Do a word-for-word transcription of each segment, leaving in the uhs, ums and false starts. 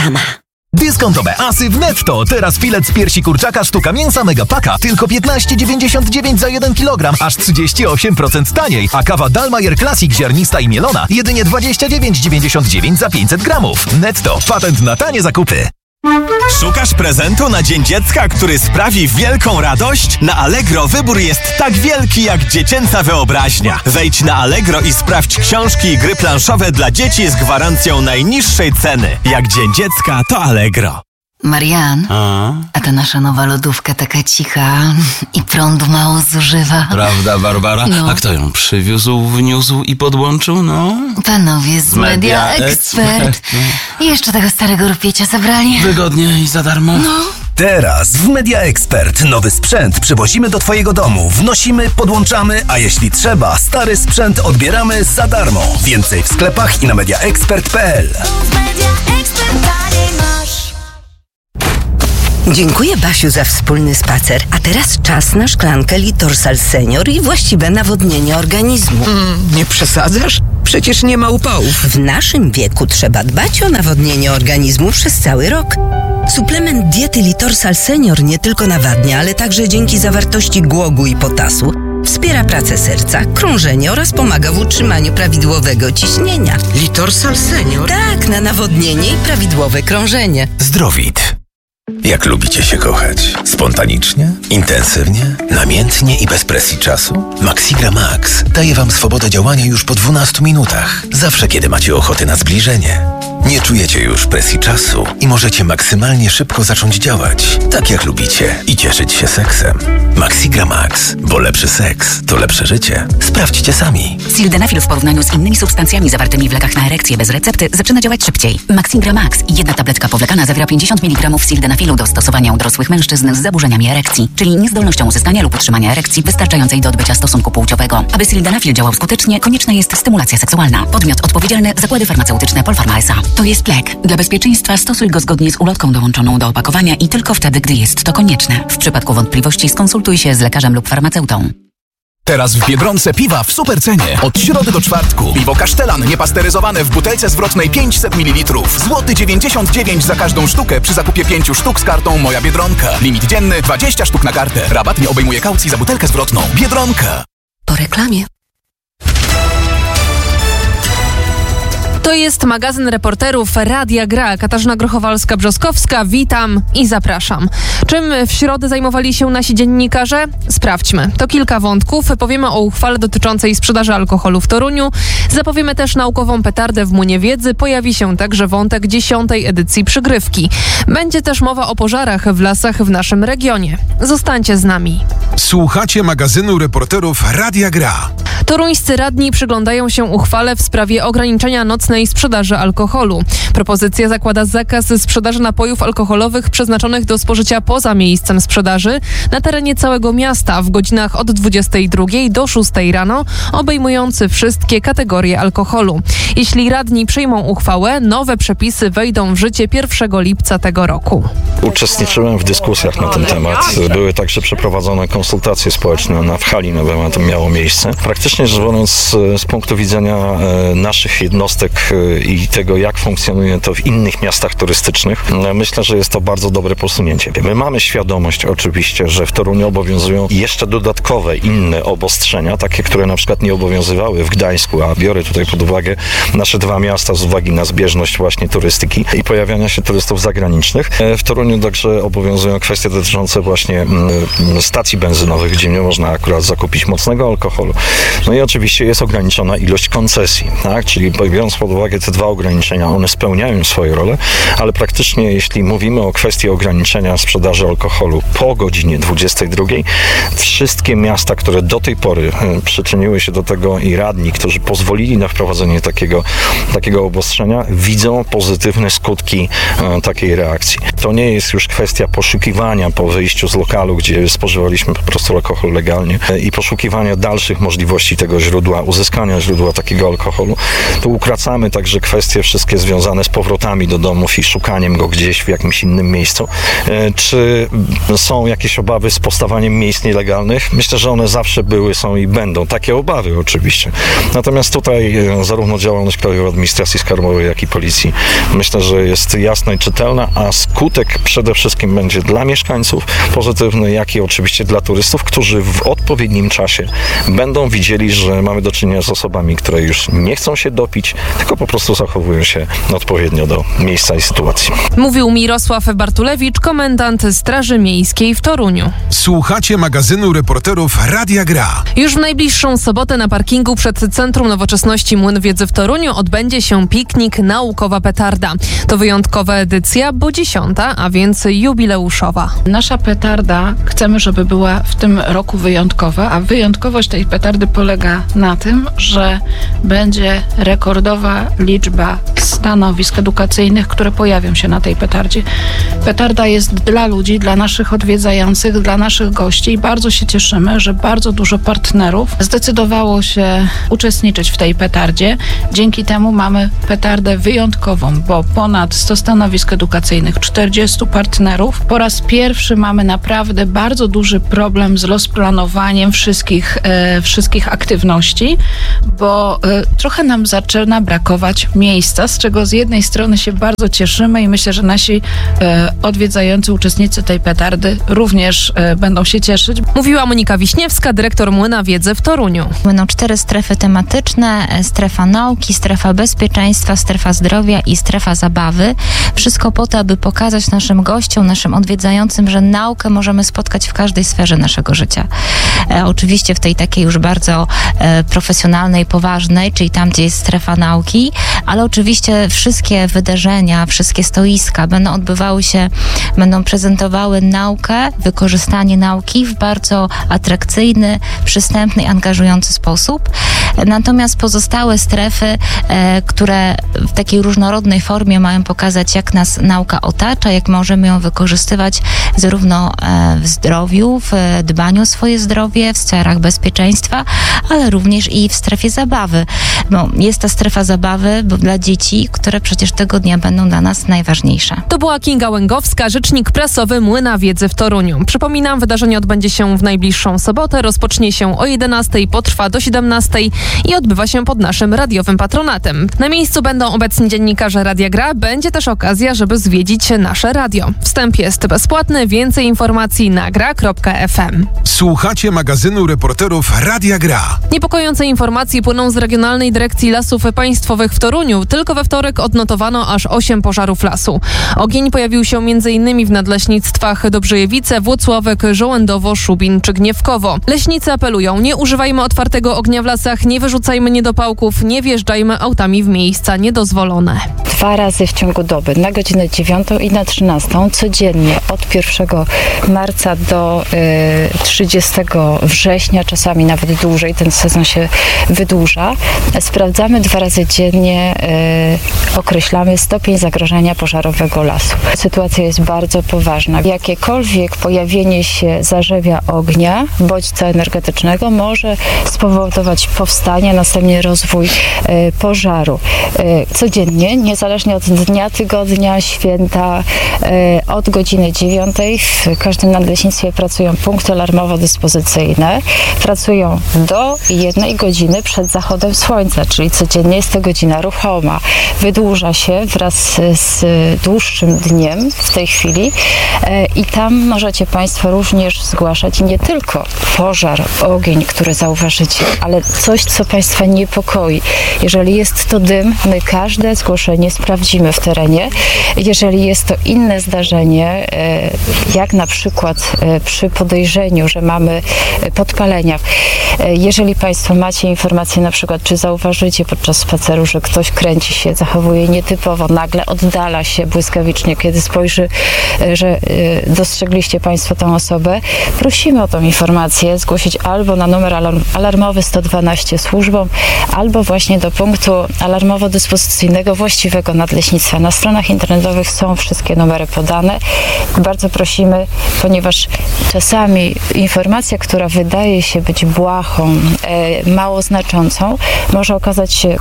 sama. Dyskontowe asy w Netto. Teraz filet z piersi kurczaka sztuka mięsa Megapaka tylko piętnaście dziewięćdziesiąt dziewięć za jeden kilogram, aż trzydzieści osiem procent taniej. A kawa Dalmayer Classic ziarnista i mielona jedynie dwadzieścia dziewięć dziewięćdziesiąt dziewięć za pięćset gramów. Netto. Patent na tanie zakupy. Szukasz prezentu na Dzień Dziecka, który sprawi wielką radość? Na Allegro wybór jest tak wielki jak dziecięca wyobraźnia. Wejdź na Allegro i sprawdź książki i gry planszowe dla dzieci z gwarancją najniższej ceny. Jak Dzień Dziecka, to Allegro. Marian, A? a ta nasza nowa lodówka taka cicha i prądu mało zużywa. Prawda, Barbara? No. A kto ją przywiózł, wniósł i podłączył, no? Panowie z Media, Media Expert. Expert. I jeszcze tego starego rupiecia zabrali. Wygodnie i za darmo? No. Teraz w Media Expert nowy sprzęt przywozimy do Twojego domu, wnosimy, podłączamy, a jeśli trzeba, stary sprzęt odbieramy za darmo. Więcej w sklepach i na mediaexpert kropka p l. Dziękuję, Basiu, za wspólny spacer. A teraz czas na szklankę Litorsal Senior i właściwe nawodnienie organizmu. Mm, nie przesadzasz? Przecież nie ma upałów. W naszym wieku trzeba dbać o nawodnienie organizmu przez cały rok. Suplement diety Litorsal Senior nie tylko nawadnia, ale także dzięki zawartości głogu i potasu wspiera pracę serca, krążenie oraz pomaga w utrzymaniu prawidłowego ciśnienia. Litorsal Senior? Tak, na nawodnienie i prawidłowe krążenie. Zdrowit. Jak lubicie się kochać? Spontanicznie? Intensywnie? Namiętnie i bez presji czasu? Maxigra Max daje Wam swobodę działania już po dwunastu minutach. Zawsze, kiedy macie ochotę na zbliżenie. Nie czujecie już presji czasu i możecie maksymalnie szybko zacząć działać, tak jak lubicie, i cieszyć się seksem. Maxigra Max, bo lepszy seks to lepsze życie. Sprawdźcie sami. Sildenafil w porównaniu z innymi substancjami zawartymi w lekach na erekcję bez recepty zaczyna działać szybciej. Maxigra Max i jedna tabletka powlekana zawiera pięćdziesiąt miligramów sildenafilu do stosowania u dorosłych mężczyzn z zaburzeniami erekcji, czyli niezdolnością uzyskania lub utrzymania erekcji wystarczającej do odbycia stosunku płciowego. Aby sildenafil działał skutecznie, konieczna jest stymulacja seksualna. Podmiot odpowiedzialny: Zakłady Farmaceutyczne Polpharma S A. To jest lek. Dla bezpieczeństwa stosuj go zgodnie z ulotką dołączoną do opakowania i tylko wtedy, gdy jest to konieczne. W przypadku wątpliwości skonsultuj się z lekarzem lub farmaceutą. Teraz w Biedronce piwa w super cenie. Od środy do czwartku. Piwo Kasztelan niepasteryzowane w butelce zwrotnej pięćset mililitrów. Złoty dziewięćdziesiąt dziewięć za każdą sztukę przy zakupie pięciu sztuk z kartą Moja Biedronka. Limit dzienny dwadzieścia sztuk na kartę. Rabat nie obejmuje kaucji za butelkę zwrotną. Biedronka. Po reklamie. To jest magazyn reporterów Radia Gra. Katarzyna Grochowalska-Brzoskowska. Witam i zapraszam. Czym w środę zajmowali się nasi dziennikarze? Sprawdźmy. To kilka wątków. Powiemy o uchwale dotyczącej sprzedaży alkoholu w Toruniu. Zapowiemy też naukową petardę w Munie Wiedzy. Pojawi się także wątek dziesiątej edycji przygrywki. Będzie też mowa o pożarach w lasach w naszym regionie. Zostańcie z nami. Słuchacie magazynu reporterów Radia Gra. Toruńscy radni przyglądają się uchwale w sprawie ograniczenia nocnej sprzedaży alkoholu. Propozycja zakłada zakaz sprzedaży napojów alkoholowych przeznaczonych do spożycia poza miejscem sprzedaży na terenie całego miasta w godzinach od dwudziestej drugiej do szóstej rano, obejmujący wszystkie kategorie alkoholu. Jeśli radni przyjmą uchwałę, nowe przepisy wejdą w życie pierwszego lipca tego roku. Uczestniczyłem w dyskusjach na ten temat. Były także przeprowadzone konsultacje społeczne na w hali nowym, to miało miejsce. Praktycznie rzecz biorąc, z punktu widzenia naszych jednostek i tego, jak funkcjonuje to w innych miastach turystycznych, myślę, że jest to bardzo dobre posunięcie. My mamy świadomość oczywiście, że w Toruniu obowiązują jeszcze dodatkowe inne obostrzenia, takie, które na przykład nie obowiązywały w Gdańsku, a biorę tutaj pod uwagę nasze dwa miasta z uwagi na zbieżność właśnie turystyki i pojawiania się turystów zagranicznych. W Toruniu także obowiązują kwestie dotyczące właśnie stacji benzynowych, gdzie nie można akurat zakupić mocnego alkoholu. No i oczywiście jest ograniczona ilość koncesji, tak? Czyli biorąc pod uwagę te dwa ograniczenia, one spełniają swoje role, ale praktycznie jeśli mówimy o kwestii ograniczenia sprzedaży alkoholu po godzinie dwudziestej drugiej, wszystkie miasta, które do tej pory przyczyniły się do tego i radni, którzy pozwolili na wprowadzenie takiego, takiego obostrzenia, widzą pozytywne skutki e, takiej reakcji. To nie jest już kwestia poszukiwania po wyjściu z lokalu, gdzie spożywaliśmy po prostu alkohol legalnie e, i poszukiwania dalszych możliwości tego źródła, uzyskania źródła takiego alkoholu. Tu ukracamy Badamy także kwestie wszystkie związane z powrotami do domów i szukaniem go gdzieś w jakimś innym miejscu. Czy są jakieś obawy z powstawaniem miejsc nielegalnych? Myślę, że one zawsze były, są i będą. Takie obawy oczywiście. Natomiast tutaj zarówno działalność Krajowej Administracji Skarbowej, jak i Policji myślę, że jest jasna i czytelna, a skutek przede wszystkim będzie dla mieszkańców pozytywny, jak i oczywiście dla turystów, którzy w odpowiednim czasie będą widzieli, że mamy do czynienia z osobami, które już nie chcą się dopić, tylko po prostu zachowują się odpowiednio do miejsca i sytuacji. Mówił Mirosław Bartulewicz, komendant Straży Miejskiej w Toruniu. Słuchacie magazynu reporterów Radia Gra. Już w najbliższą sobotę na parkingu przed Centrum Nowoczesności Młyn Wiedzy w Toruniu odbędzie się piknik Naukowa Petarda. To wyjątkowa edycja, bo dziesiąta, a więc jubileuszowa. Nasza petarda chcemy, żeby była w tym roku wyjątkowa, a wyjątkowość tej petardy polega na tym, że będzie rekordowa liczba stanowisk edukacyjnych, które pojawią się na tej petardzie. Petarda jest dla ludzi, dla naszych odwiedzających, dla naszych gości i bardzo się cieszymy, że bardzo dużo partnerów zdecydowało się uczestniczyć w tej petardzie. Dzięki temu mamy petardę wyjątkową, bo ponad sto stanowisk edukacyjnych, czterdziestu partnerów. Po raz pierwszy mamy naprawdę bardzo duży problem z rozplanowaniem wszystkich, e, wszystkich aktywności, bo e, trochę nam zaczyna brakować miejsca, z czego z jednej strony się bardzo cieszymy i myślę, że nasi e, odwiedzający uczestnicy tej petardy również e, będą się cieszyć. Mówiła Monika Wiśniewska, dyrektor Młyna Wiedzy w Toruniu. Będą cztery strefy tematyczne, strefa nauki, strefa bezpieczeństwa, strefa zdrowia i strefa zabawy. Wszystko po to, aby pokazać naszym gościom, naszym odwiedzającym, że naukę możemy spotkać w każdej sferze naszego życia. E, oczywiście w tej takiej już bardzo e, profesjonalnej, poważnej, czyli tam, gdzie jest strefa nauki, ale oczywiście wszystkie wydarzenia, wszystkie stoiska będą odbywały się, będą prezentowały naukę, wykorzystanie nauki w bardzo atrakcyjny, przystępny i angażujący sposób. Natomiast pozostałe strefy, e, które w takiej różnorodnej formie mają pokazać, jak nas nauka otacza, jak możemy ją wykorzystywać zarówno e, w zdrowiu, w dbaniu o swoje zdrowie, w sferach bezpieczeństwa, ale również i w strefie zabawy. Bo jest ta strefa zabawy bo dla dzieci, które przecież tego dnia będą dla nas najważniejsze. To była Kinga Łęgowska, rzecznik prasowy Młyna Wiedzy w Toruniu. Przypominam, wydarzenie odbędzie się w najbliższą sobotę, rozpocznie się o jedenastej, potrwa do siedemnastej i odbywa się pod naszym radiowym patronatem. Na miejscu będą obecni dziennikarze Radia Gra, będzie też okazja, żeby zwiedzić nasze radio. Wstęp jest bezpłatny, więcej informacji na gra kropka ef em. Słuchacie magazynu reporterów Radia Gra. Niepokojące informacje płyną z Regionalnej Dyrekcji Lasów Państwowych w Toruniu. Tylko we wtorek odnotowano aż osiem pożarów lasu. Ogień pojawił się m.in. w nadleśnictwach Dobrzejewice, Włocławek, Żołędowo, Szubin czy Gniewkowo. Leśnicy apelują: nie używajmy otwartego ognia w lasach, nie wyrzucajmy niedopałków, nie wjeżdżajmy autami w miejsca niedozwolone. Dwa razy w ciągu doby, na godzinę dziewiątą i na trzynastą, codziennie od pierwszego marca do y, trzydziestego września, czasami nawet dłużej, ten sezon się wydłuża. Sprawdzamy dwa razy dziennie, y, określamy stopień zagrożenia pożarowego lasu. Sytuacja jest bardzo poważna. Jakiekolwiek pojawienie się zarzewia ognia, bodźca energetycznego może spowodować powstanie, następnie rozwój y, pożaru. Y, codziennie, niezależnie od dnia, tygodnia, święta, y, od godziny dziewiątej w każdym nadleśnictwie pracują punkty alarmowo-dyspozycyjne. Pracują do jednej godziny przed zachodem słońca, czyli codziennie jest to godzina ruchoma. Wydłuża się wraz z dłuższym dniem w tej chwili i tam możecie Państwo również zgłaszać nie tylko pożar, ogień, który zauważycie, ale coś, co Państwa niepokoi. Jeżeli jest to dym, my każde zgłoszenie sprawdzimy w terenie. Jeżeli jest to inne zdarzenie, jak na przykład przy podejrzeniu, że mamy podpalenia, jeżeli Państwo macie informacje, na przykład czy zauważycie podczas spaceru, że ktoś kręci się, zachowuje nietypowo, nagle oddala się błyskawicznie, kiedy spojrzy, że dostrzegliście Państwo tę osobę, prosimy o tą informację, zgłosić albo na numer alarm, alarmowy sto dwanaście służbom, albo właśnie do punktu alarmowo-dyspozycyjnego właściwego nadleśnictwa. Na stronach internetowych są wszystkie numery podane. Bardzo prosimy, ponieważ czasami informacja, która wydaje się być błahą, e, mało znaczącą, może okazać się kluczową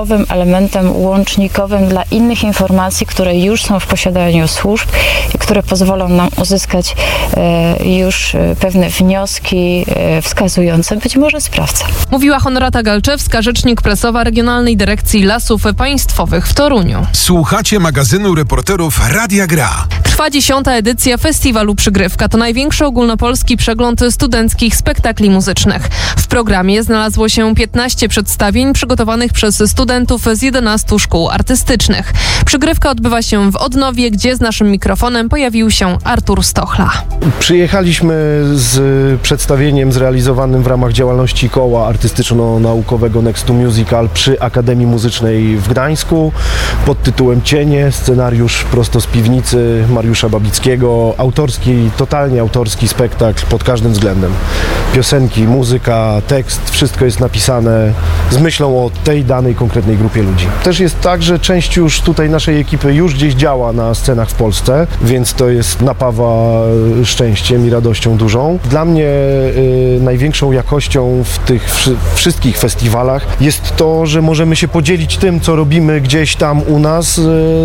dodatkowym elementem łącznikowym dla innych informacji, które już są w posiadaniu służb i które pozwolą nam uzyskać e, już pewne wnioski e, wskazujące być może sprawcę. Mówiła Honorata Galczewska, rzecznik prasowa Regionalnej Dyrekcji Lasów Państwowych w Toruniu. Słuchacie magazynu reporterów Radia Gra. Trwa dziesiąta edycja festiwalu Przygrywka. To największy ogólnopolski przegląd studenckich spektakli muzycznych. W programie znalazło się piętnaście przedstawień przygotowanych przez studentów z jedenastu szkół artystycznych. Przygrywka odbywa się w Odnowie, gdzie z naszym mikrofonem pojawił się Artur Stochla. Przyjechaliśmy z przedstawieniem zrealizowanym w ramach działalności koła artystyczno-naukowego Next to Musical przy Akademii Muzycznej w Gdańsku pod tytułem Cienie, scenariusz prosto z piwnicy Mariusza Babickiego, autorski, totalnie autorski spektakl pod każdym względem. Piosenki, muzyka, tekst, wszystko jest napisane z myślą o tej danej konkretnej grupie ludzi. Też jest tak, że część już tutaj naszej ekipy już gdzieś działa na scenach w Polsce, więc to jest napawa szczęściem i radością dużą. Dla mnie y, największą jakością w tych wszy- wszystkich festiwalach jest to, że możemy się podzielić tym, co robimy gdzieś tam u nas y,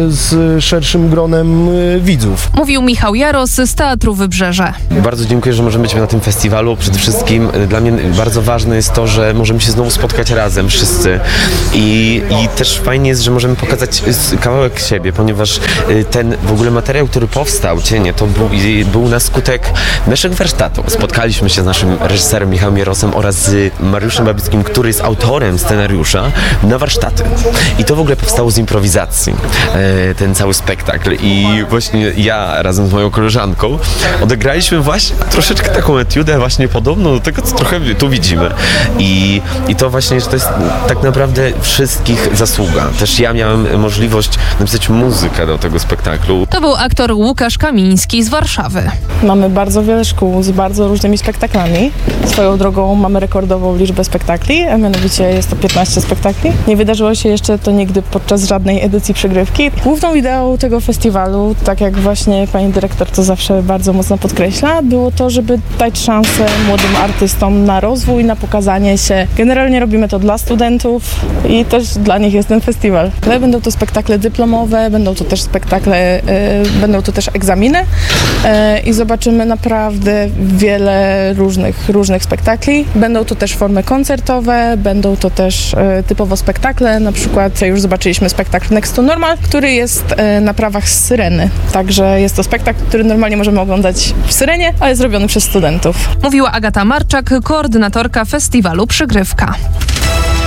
z szerszym gronem y, widzów. Mówił Michał Jaros z Teatru Wybrzeże. Bardzo dziękuję, że możemy być na tym festiwalu. Przede wszystkim dla mnie bardzo ważne jest to, że możemy się znowu spotkać razem wszyscy i, i też fajnie jest, że możemy pokazać kawałek siebie, ponieważ ten w ogóle materiał, który powstał, Cienie, to był, był na skutek naszych warsztatów. Spotkaliśmy się z naszym reżyserem Michałem Jarosem oraz z Mariuszem Babickim, który jest autorem scenariusza, na warsztaty. I to w ogóle powstało z improwizacji, ten cały spektakl. I właśnie ja razem z moją koleżanką odegraliśmy właśnie troszeczkę taką etiudę właśnie podobną do tego, co trochę tu widzimy. I, i to właśnie, że to jest tak naprawdę wszystkich zasługa. Też ja miałem możliwość napisać muzykę do tego spektaklu. To był aktor Łukasz Kamiński z Warszawy. Mamy bardzo wiele szkół z bardzo różnymi spektaklami. Swoją drogą mamy rekordową liczbę spektakli, a mianowicie jest to piętnaście spektakli. Nie wydarzyło się jeszcze to nigdy podczas żadnej edycji Przygrywki. Główną ideą tego festiwalu, tak jak właśnie pani dyrektor to zawsze bardzo mocno podkreśla, było to, żeby dać szansę młodym artystom na rozwój, na pokazanie się. Generalnie robimy to dla studentów i też dla nich jest ten festiwal. Ale będą to spektakle dyplomowe, będą to też spektakle, y, będą to też egzaminy y, i zobaczymy naprawdę wiele różnych, różnych spektakli. Będą to też formy koncertowe, będą to też y, typowo spektakle, na przykład już zobaczyliśmy spektakl Next to Normal, który jest y, na prawach z Syreny. Także jest to spektakl, który normalnie możemy oglądać w Syrenie, ale zrobiony przez studentów. Mówiła Agata Marczak, koordynatorka festiwalu Przygrywka.